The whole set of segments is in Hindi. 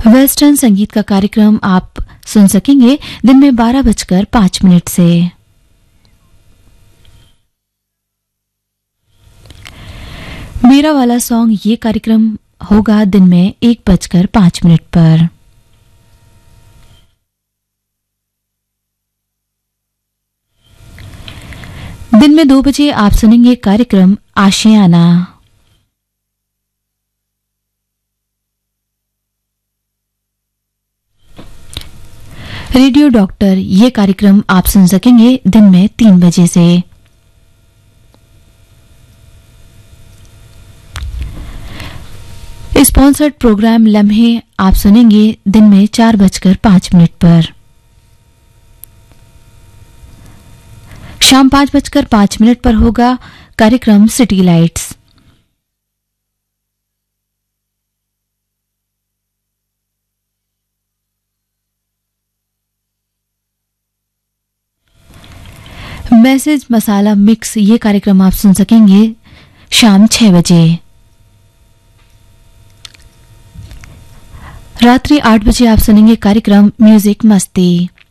वेस्टर्न संगीत का कार्यक्रम आप सुन सकेंगे दिन में 12:05 से। मेरा वाला सॉन्ग ये कार्यक्रम होगा दिन में 1:05 पर। दिन में 2 बजे आप सुनेंगे कार्यक्रम आशियाना। रेडियो डॉक्टर ये कार्यक्रम आप सुन सकेंगे दिन में 3 बजे से। स्पॉन्सर्ड प्रोग्राम लम्हे आप सुनेंगे दिन में 4:05 पर। शाम 5:05 पर होगा कार्यक्रम सिटी लाइट्स। मैसेज मसाला मिक्स ये कार्यक्रम आप सुन सकेंगे शाम 6 बजे। रात्रि 8 बजे आप सुनेंगे कार्यक्रम म्यूजिक मस्ती।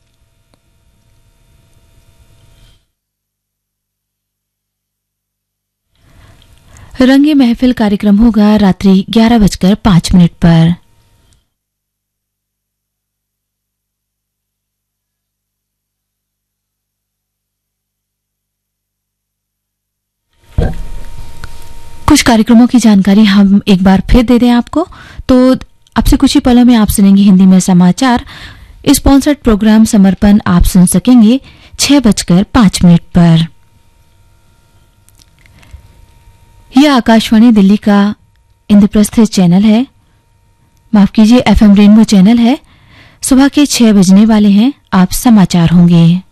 रंगे महफिल कार्यक्रम होगा रात्रि 11:05 पर। कुछ कार्यक्रमों की जानकारी हम एक बार फिर दे दें आपको, तो अब से कुछ ही पलों में आप सुनेंगे हिंदी में समाचार। स्पॉन्सर्ड प्रोग्राम समर्पण आप सुन सकेंगे 6:05 पर। यह आकाशवाणी दिल्ली का इंद्रप्रस्थ चैनल है, माफ कीजिए FM रेनबो चैनल है। सुबह के 6 बजने वाले हैं, आप समाचार होंगे।